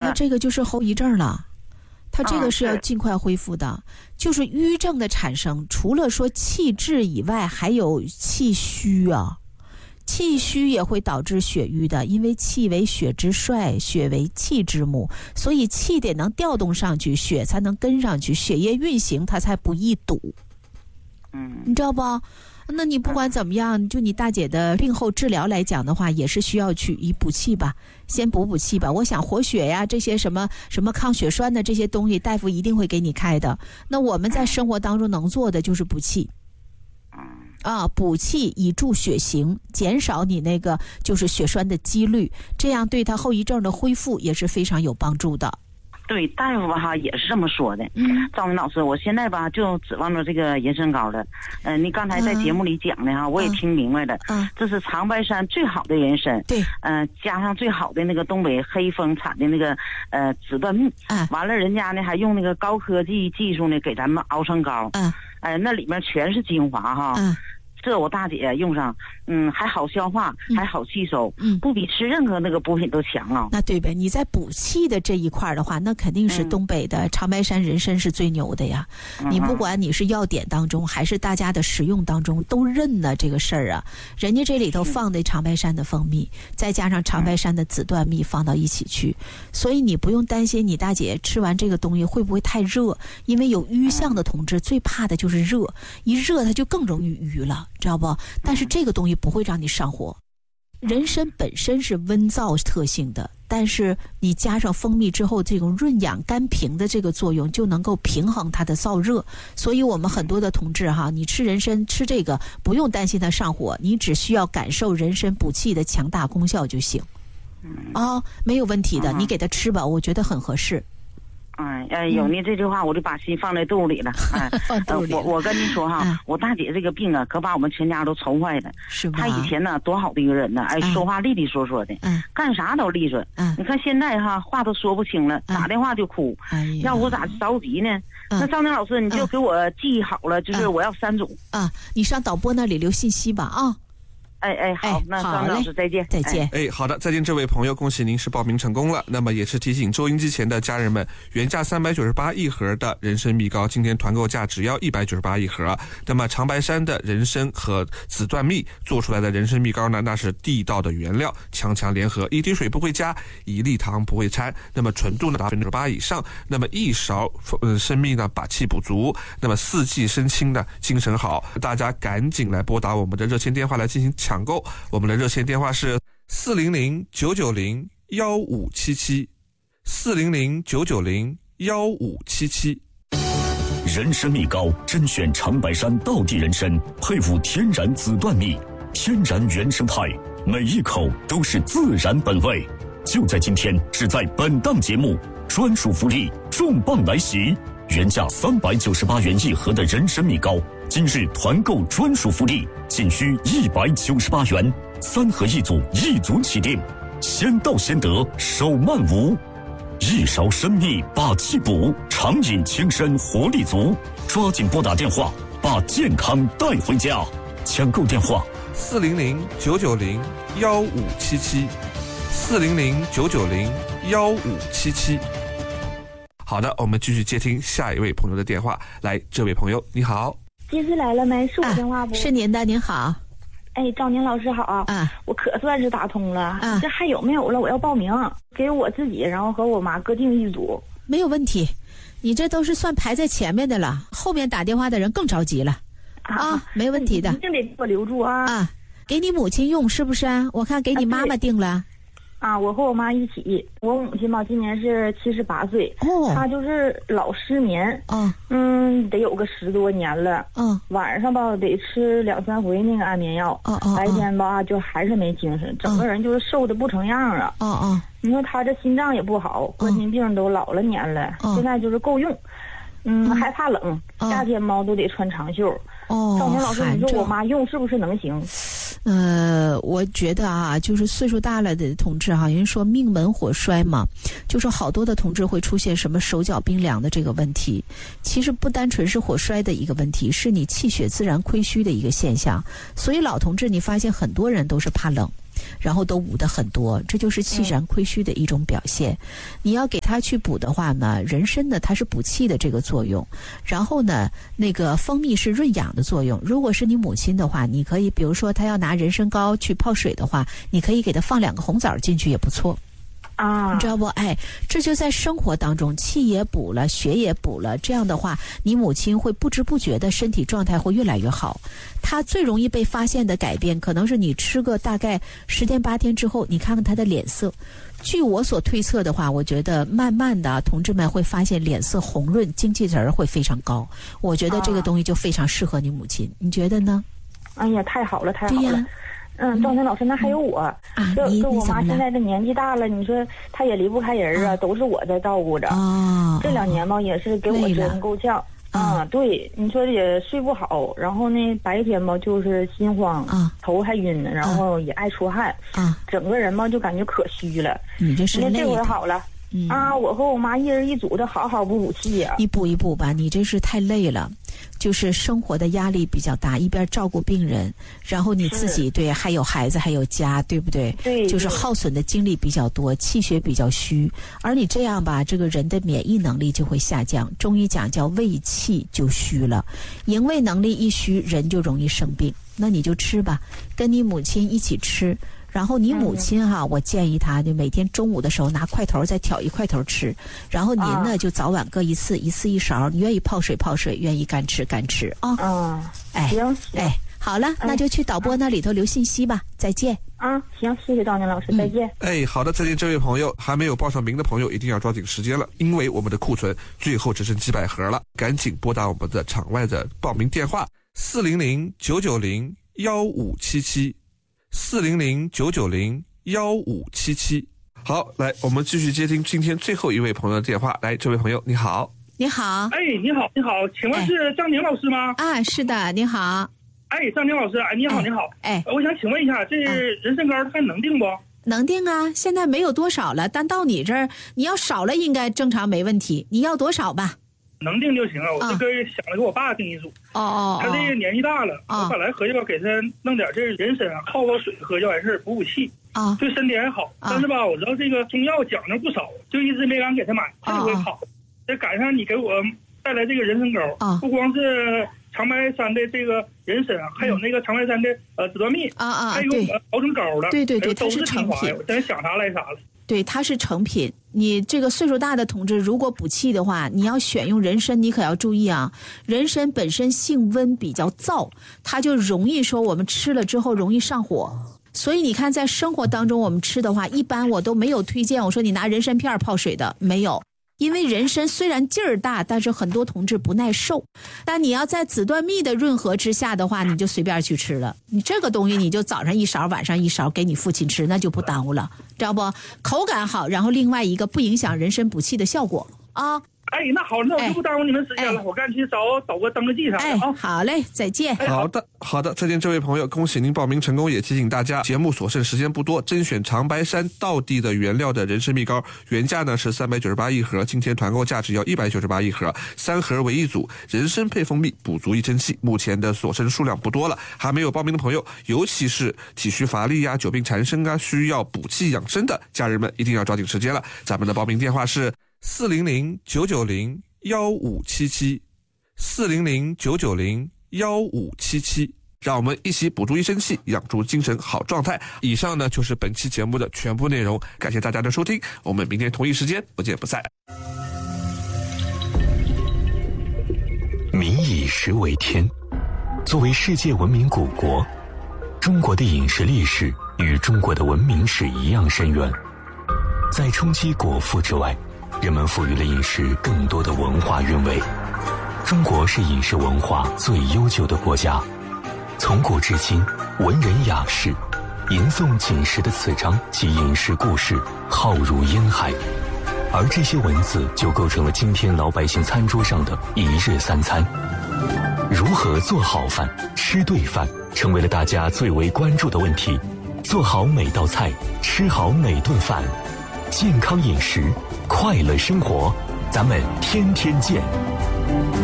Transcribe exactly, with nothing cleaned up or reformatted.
他这个就是后遗症了。他这个是要尽快恢复的，啊、是就是瘀症的产生，除了说气滞以外，还有气虚啊。气虚也会导致血瘀的，因为气为血之帅，血为气之母，所以气得能调动上去，血才能跟上去，血液运行它才不易堵。 嗯， 你知道不？那你不管怎么样，就你大姐的病后治疗来讲的话，也是需要去以补气吧，先补补气吧。我想活血呀，这些什么什么抗血栓的这些东西，大夫一定会给你开的。那我们在生活当中能做的就是补气。啊，补气以助血行，减少你那个就是血栓的几率，这样对他后遗症的恢复也是非常有帮助的。 对，大夫吧哈也是这么说的。 嗯， 赵明老师，我现在吧就指望着这个人参膏了。嗯、呃，你刚才在节目里讲的哈，嗯、我也听明白了。嗯，这是长白山最好的人参。 对。 嗯、呃，加上最好的那个东北黑蜂产的那个呃紫缎蜜。嗯。完了，人家呢还用那个高科技技术呢给咱们熬成膏。嗯。哎、呃，那里面全是精华哈。嗯。这我大姐用上，嗯，还好消化，还好吸收，嗯，不比吃任何那个补品都强啊。 那对呗，你在补气的这一块的话，那肯定是东北的长白山人参是最牛的呀。嗯、你不管你是药典当中还是大家的食用当中，都认了这个事儿啊。人家这里头放的长白山的蜂蜜，再加上长白山的紫缎蜜放到一起去，所以你不用担心你大姐吃完这个东西会不会太热，因为有瘀象的同志最怕的就是热，一热它就更容易瘀了。知道不？但是这个东西不会让你上火。人参本身是温燥特性的，但是你加上蜂蜜之后，这种润养肝平的这个作用就能够平衡它的燥热。所以我们很多的同志哈，你吃人参吃这个不用担心它上火，你只需要感受人参补气的强大功效就行。啊、哦，没有问题的，你给它吃吧，我觉得很合适。 哎，呃，有你这句话，我就把心放在肚里了。哎， 放肚里了。 呃、我我跟你说哈，嗯、我大姐这个病啊，可把我们全家都愁坏了。 是吧？ 她以前呢，多好的一个人呢，哎，说话利利索索的，嗯，干啥都利索。嗯，你看现在哈，话都说不清了，打电话就哭。哎呀，要我咋着急呢？嗯、那张明老师，你就给我记好了，嗯、就是我要三种。 啊，你上导播那里留信息吧啊。 哎哎好，哎、那张老师再见， 再见。 哎，好的，再见，这位朋友，恭喜您是报名成功了。那么也是提醒收音机前的家人们，原价三百九十八一盒的人参蜜膏，今天团购价只要一百九十八一盒。那么长白山的人参和紫缎蜜做出来的人参蜜膏呢，那是地道的原料，强强联合，一滴水不会加，一粒糖不会掺，那么纯度呢达百分之八以上。那么一勺呃参蜜呢，把气补足，那么四季身轻呢，精神好。大家赶紧来拨打我们的热线电话来进行抢购，我们的热线电话是四零零九九零幺五七七，四零零九九零幺五七七。 人参蜜膏甄选长白山道地人参，配伍天然紫缎蜜，天然原生态，每一口都是自然本味。就在今天，只在本档节目，专属福利重磅来袭，原价三百九十八元一盒的人参蜜膏，今日团购专属福利，仅需一百九十八元，三盒一组，一组起订，先到先得，手慢无。一勺参蜜把气补，长饮轻身活力足，抓紧拨打电话，把健康带回家。抢购电话： 四零零九九零幺五七七，四零零九九零幺五七七。好的，我们继续接听下一位朋友的电话。来，这位朋友你好。 接进来了没？是我电话不？ 啊、是您的，您好。 哎，赵宁老师好啊！我可算是打通了啊！这还有没有了？我要报名，给我自己，然后和我妈各定一组。 没有问题，你这都是算排在前面的了，后面打电话的人更着急了啊！啊没问题的， 一定得给我留住啊！ 啊，给你母亲用是不是？我看给你妈妈定了。 啊，我和我妈一起。我母亲吧，今年是七十八岁，哦，她就是老失眠，哦，嗯，得有个十多年了，嗯，晚上吧得吃两三回那个安眠药，哦哦，白天吧就还是没精神，整个人就是瘦的不成样啊，哦哦，你说她这心脏也不好，冠心病都老了年了，现在就是够用，嗯，害怕冷，夏天嘛都得穿长袖。哦，赵宁老师，你说我妈用是不是能行？ 呃，我觉得啊，就是岁数大了的同志哈、啊，人说命门火衰嘛，就是好多的同志会出现什么手脚冰凉的这个问题。其实不单纯是火衰的一个问题，是你气血自然亏虚的一个现象。所以老同志，你发现很多人都是怕冷。 然后都捂得很多，这就是气燃亏虚的一种表现。你要给他去补的话呢，人参呢它是补气的这个作用，然后呢那个蜂蜜是润养的作用。如果是你母亲的话，你可以比如说她要拿人参膏去泡水的话，你可以给她放两个红枣进去也不错。 啊， 你知道不？哎，这就在生活当中，气也补了，血也补了。这样的话，你母亲会不知不觉的身体状态会越来越好。她最容易被发现的改变，可能是你吃个大概十天八天之后，你看看她的脸色。据我所推测的话，我觉得慢慢的，同志们会发现脸色红润，精气神会非常高。我觉得这个东西就非常适合你母亲，你觉得呢？ 哎呀，太好了，太好了。嗯，赵晨老师，那还有我， 嗯、 就啊、 就我妈现在这年纪大了，你说她也离不开人啊，啊都是我在照顾着。 哦， 这两年吧，也是给我折腾够呛。啊，对，你说也睡不好，然后呢，白天吧就是心慌，啊、头还晕呢，然后也爱出汗，啊，整个人吧就感觉可虚了。 你这是累的。 这回好了。嗯、啊，我和我妈一人一组的，好好补补气呀、啊。 你补一补吧，你这是太累了，就是生活的压力比较大，一边照顾病人，然后你自己对，还有孩子，还有家，对不对？ 对， 就是耗损的精力比较多，气血比较虚，而你这样吧，这个人的免疫能力就会下降。中医讲叫胃气就虚了，营卫能力一虚，人就容易生病。那你就吃吧，跟你母亲一起吃。然后你母亲哈、啊，我建议她就每天中午的时候拿块头再挑一块头吃，然后您呢、啊、就早晚各一次，一次一勺。你愿意泡水泡水，愿意干吃干吃啊。 嗯， 哎， 行， 哎，好了，那就去导播那里头留信息吧。再见。 啊，行，谢谢赵宁老师，再见。 哎，好的，再见，这位朋友，还没有报上名的朋友一定要抓紧时间了，因为我们的库存最后只剩几百盒了，赶紧拨打我们的场外的报名电话四零零九九零幺五七七。四零零九九零幺五七七。好，来，我们继续接听今天最后一位朋友的电话。来，这位朋友，你好。 你好。 哎，你好，你好，请问是张宁老师吗？ 啊，是的，你好。 哎，张宁老师，哎，你好，你好。 哎， 我想请问一下，这人参膏还能定不？ 能定啊，现在没有多少了，但到你这儿，你要少了应该正常没问题。你要多少吧？ 能定就行了，我这个想着给我爸定一组。 哦哦， 他这个年纪大了，我本来合计吧，给他弄点这人参啊，泡泡水喝就完事儿，补补气啊，对身体还好。但是吧，我知道这个中药讲究不少，就一直没敢给他买。这回好，这赶上你给我带来这个人参膏啊，不光是长白山的这个人参啊，还有那个长白山的呃紫段蜜啊啊，还有熬成膏的， 对对对， 都是成品。我真想啥来啥了。 对，它是成品。你这个岁数大的同志，如果补气的话，你要选用人参，你可要注意啊。人参本身性温，比较燥，它就容易说我们吃了之后容易上火。所以你看，在生活当中我们吃的话，一般我都没有推荐我说你拿人参片泡水的，没有。因为人参虽然劲儿大，但是很多同志不耐受。但你要在紫段蜜的润和之下的话，你就随便去吃了。你这个东西你就早上一勺，晚上一勺给你父亲吃，那就不耽误了，知道不？口感好，然后另外一个不影响人参补气的效果啊。 哎，那好，那我就不耽误你们时间了，哎、我赶紧去找导个登个记啥的啊、 哎。好嘞，再见。 好的，好的，再见，这位朋友，恭喜您报名成功，也提醒大家，节目所剩时间不多，甄选长白山道地的原料的人参蜜膏，原价呢是三百九十八一盒，今天团购价只要一百九十八一盒，三盒为一组，人参配蜂蜜，补足一真气。目前的所剩数量不多了，还没有报名的朋友，尤其是体虚乏力呀、久病缠身啊，需要补气养生的家人们，一定要抓紧时间了。咱们的报名电话是四零零九九零幺五七七，四零零九九零幺五七七，让我们一起补足一身气，养足精神好状态。以上呢就是本期节目的全部内容，感谢大家的收听，我们明天同一时间不见不散。 民以食为天，作为世界文明古国，中国的饮食历史与中国的文明史一样深远。在冲击果腹之外，人们赋予了饮食更多的文化韵味。中国是饮食文化最悠久的国家，从古至今，文人雅士吟诵锦食的词章及饮食故事浩如烟海，而这些文字就构成了今天老百姓餐桌上的一日三餐。如何做好饭、吃对饭，成为了大家最为关注的问题。做好每道菜，吃好每顿饭，健康饮食，快乐生活，咱们天天见。